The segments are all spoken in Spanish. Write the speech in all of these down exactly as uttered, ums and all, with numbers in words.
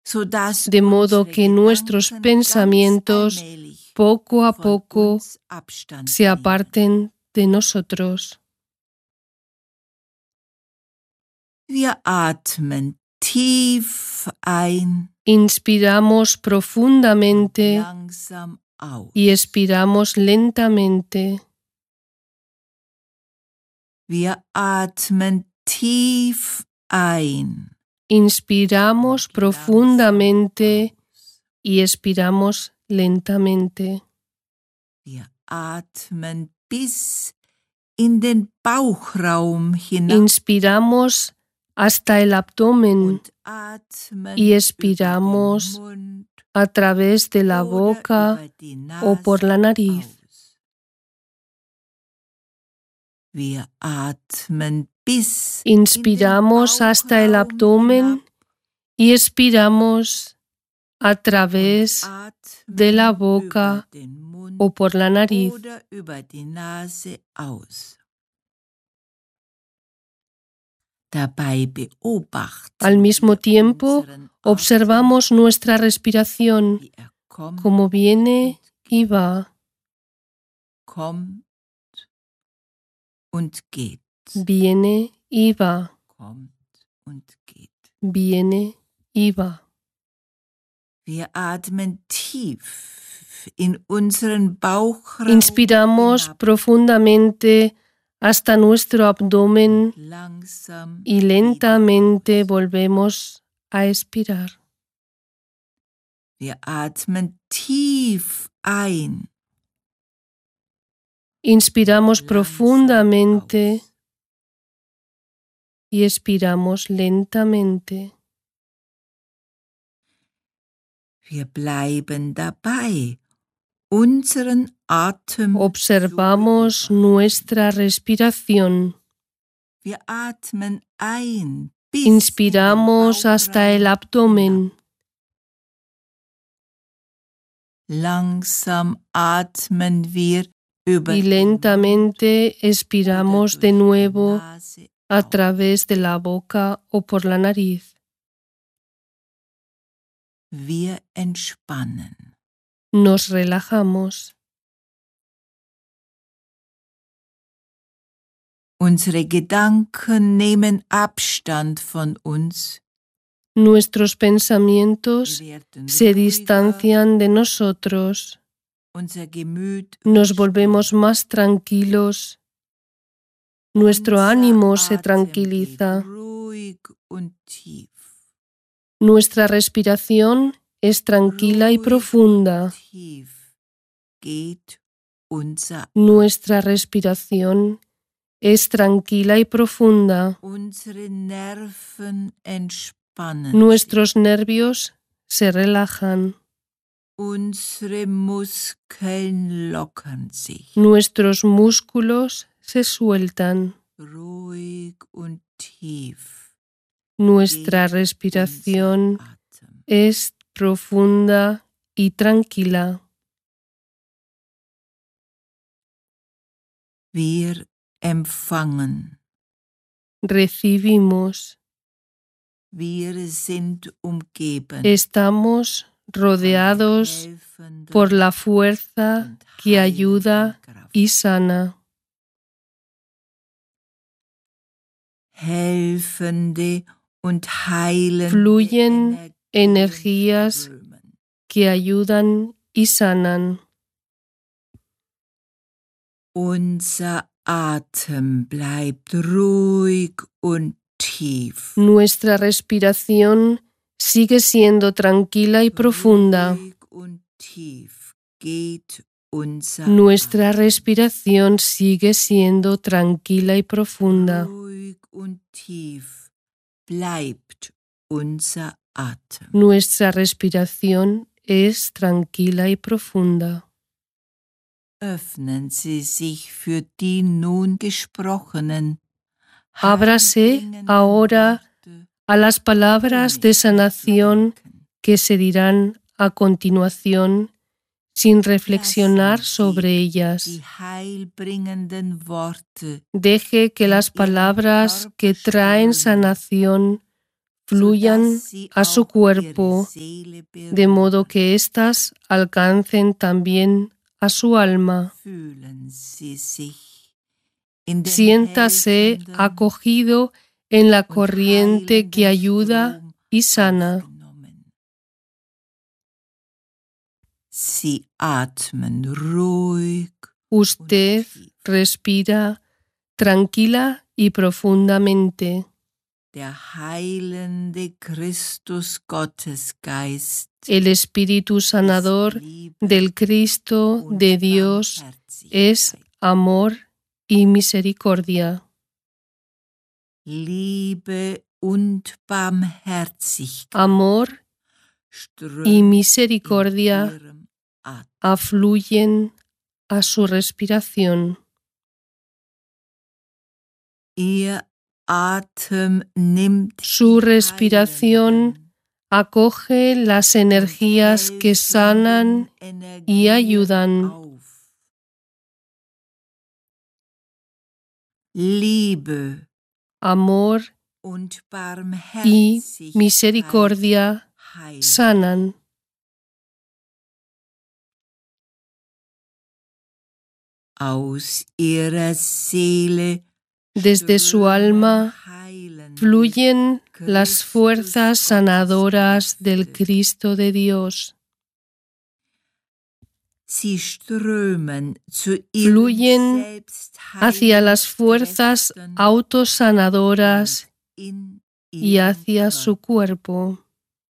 de modo que nuestros pensamientos poco a poco se aparten de nosotros. Wir atmen tief ein, inspiramos profundamente langsam aus. y expiramos lentamente. Wir atmen tief ein, Inspiramos profundamente y expiramos lentamente. Wir atmen bis in den Bauchraum hinein Inspiramos hasta el abdomen und atmen y expiramos über den Mund a través de la oder boca über die o por la Nase nariz. aus. Wir atmen bis Inspiramos in den hasta el Bauchraum abdomen hinab y expiramos a través und atmen de la über boca den Mund o por la nariz. oder über die Nase aus. Dabei beobachten Al mismo wir tiempo, unseren observamos nuestra respiración, Atem, wie er kommt como viene y va, kommt und geht, viene y va, kommt und geht. viene y va. Wir atmen tief in unseren Bauchraum Inspiramos hinab, profundamente hasta nuestro abdomen langsam y wieder lentamente aus. volvemos a expirar. Wir atmen tief ein, Inspiramos langsam profundamente aus. y expiramos lentamente. Wir bleiben dabei, unseren Atem Observamos zu beobachten. nuestra respiración. Wir atmen ein, bis Inspiramos in den hasta el Bauchraum abdomen. hinab. Langsam atmen wir über Y den lentamente Mund expiramos oder de durch die nuevo Nase a aus. través de la boca o por la nariz. Wir entspannen. Nos relajamos. Unsere Gedanken nehmen Abstand von uns. Nuestros pensamientos Wir werden se ruhiger, distancian de nosotros. unser Gemüt Nos wird volvemos stiller. más tranquilos. Nuestro Unser ánimo se Atem tranquiliza. geht ruhig und tief. Nuestra respiración es tranquila y Ruhig profunda. und tief geht unser Nuestra respiración es tranquila y profunda. Unsere Nerven entspannen Nuestros nervios se relajan. sich. Unsere Muskeln lockern sich. Nuestros músculos se sueltan. Ruhig und tief Nuestra geht respiración unser Atem. es profunda y tranquila. Wir empfangen. Recibimos. Wir sind umgeben Estamos rodeados von helfender por la fuerza und que heilender ayuda Kraft. y sana. Helfende und heilende Fluyen Energien energías strömen. que ayudan y sanan. Unser Atem bleibt ruhig und tief. Nuestra respiración sigue siendo tranquila y profunda. Ruhig und tief geht unser Nuestra Atem. respiración sigue siendo tranquila y profunda. Ruhig und tief bleibt unser Atem. Nuestra respiración es tranquila y profunda. Öffnen Sie sich für die nun gesprochenen, Ábrase heilbringenden ahora Worte, a las palabras ohne de sie zu sanación denken. que se dirán a continuación sin reflexionar Lassen Sie sobre ellas. die heilbringenden Worte Deje que in las Ihren palabras que Körper traen strömen sanación fluyan a su cuerpo, de modo que éstas alcancen también a su alma. Siéntase acogido en la corriente que ayuda y sana. Usted respira tranquila y profundamente. El Espíritu sanador del Cristo de Dios es amor y misericordia. Amor y misericordia afluyen a su respiración. Su respiración acoge las energías que sanan y ayudan. Amor y misericordia sanan. Desde su alma fluyen las fuerzas sanadoras del Cristo de Dios. Fluyen hacia las fuerzas autosanadoras y hacia su cuerpo.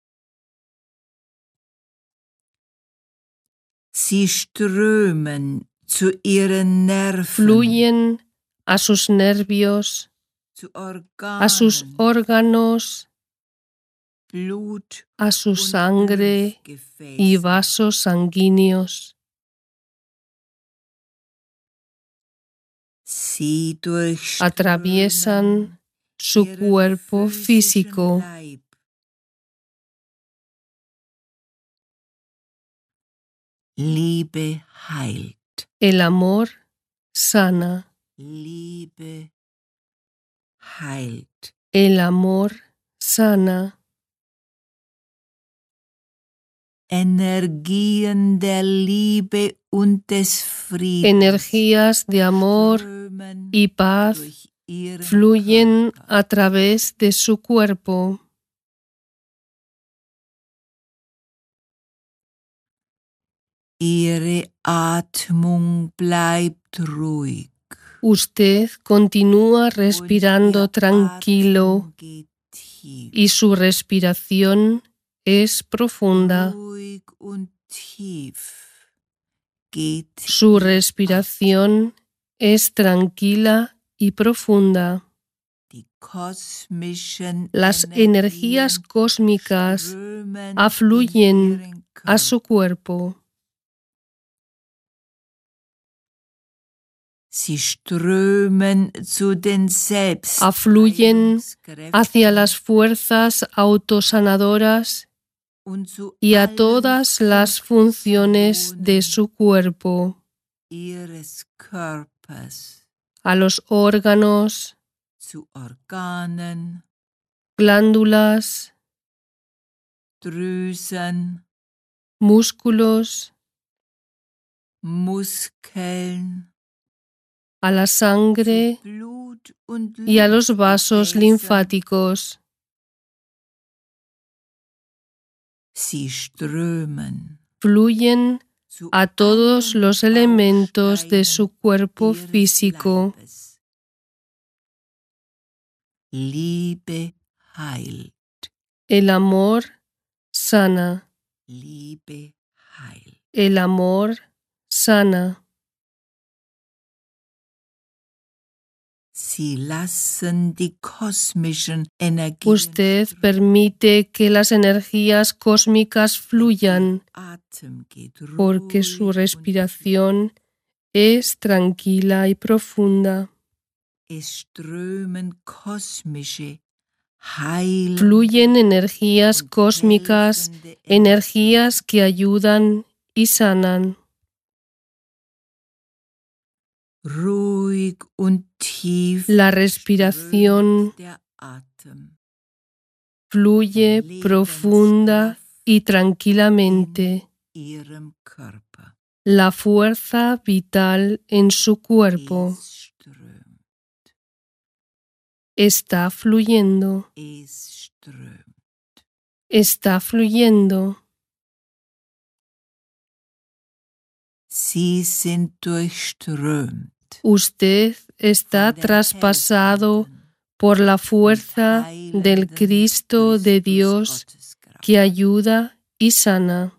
Fluyen a sus nervios, a sus órganos, a su sangre y vasos sanguíneos. Atraviesan su cuerpo físico. El amor sana. El amor sana. Energías de amor y paz fluyen a través de su cuerpo. Usted continúa respirando tranquilo y su respiración es profunda. Su respiración es tranquila y profunda. Las energías cósmicas afluyen a su cuerpo. Afluyen hacia las fuerzas autosanadoras y a todas las funciones de su cuerpo, a los órganos, glándulas, músculos, a la sangre y a los vasos linfáticos. Fluyen a todos los elementos de su cuerpo físico. El amor sana. El amor sana. Usted permite que las energías cósmicas fluyan porque su respiración es tranquila y profunda. Fluyen energías cósmicas, energías que ayudan y sanan. La respiración fluye profunda y tranquilamente. Ihrem Körper. La fuerza vital en su cuerpo Es strömt. está fluyendo, Es strömt. está fluyendo. Sie sind durchströmt. Usted está traspasado por la fuerza del Cristo de Dios que ayuda y sana.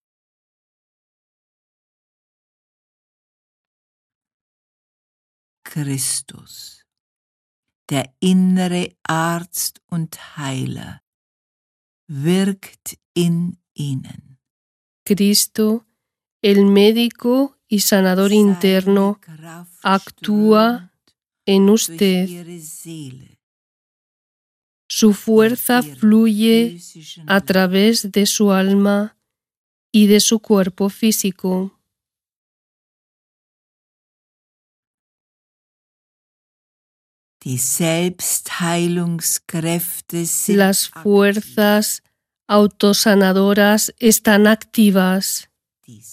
Christus, der innere Arzt und Heiler, wirkt in ihnen. Cristo, el médico y sanador interno, Seine Kraft actúa strömt en durch usted. ihre Seele, Su fuerza in ihrem fluye physischen a través de su alma y de su cuerpo físico. Die Selbstheilungskräfte sind Las fuerzas autosanadoras están activas. Die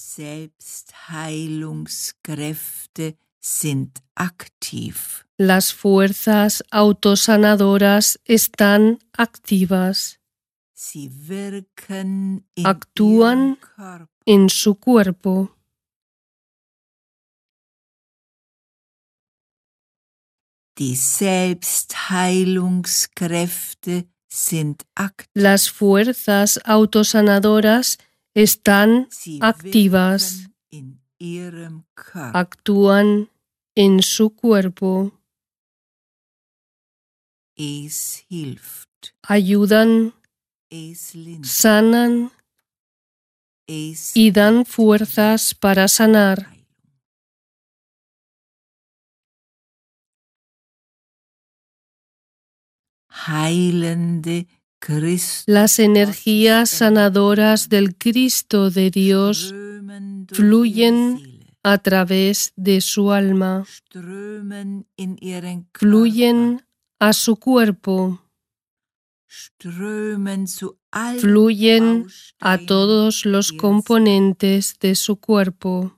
Selbstheilungskräfte sind aktiv. Las fuerzas autosanadoras están activas. Sie wirken in Actúan ihrem Körper. en su cuerpo. Die Selbstheilungskräfte sind aktiv. Las fuerzas autosanadoras están Sie activas. wirken in ihrem Körper. Actúan en su cuerpo. Es hilft. Ayudan, Es lindert. sanan Es y dan gibt fuerzas para sanar. Heilung. Heilende Christus Las energías sanadoras del Cristo de Dios strömen durch fluyen ihre Seele, a través de su alma, strömen in ihren Körper, fluyen a su cuerpo, strömen zu allen fluyen a Bausteinen todos los ihres componentes de su cuerpo.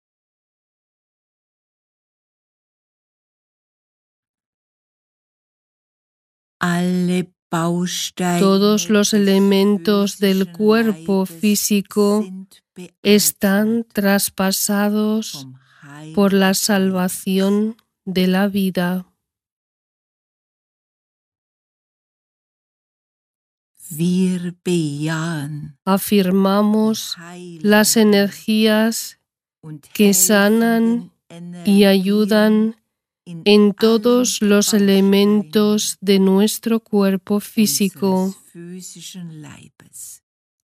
Alle Bausteine Todos los des elementos del physischen cuerpo Leibes físico sind están beatmet traspasados vom por la Heiligen salvación de la vida. Wir bejahen Afirmamos die las heilenden energías und que sanan helfenden y Energien ayudan in en allen todos los Bausteinen elementos de nuestro cuerpo físico. unseres physischen Leibes.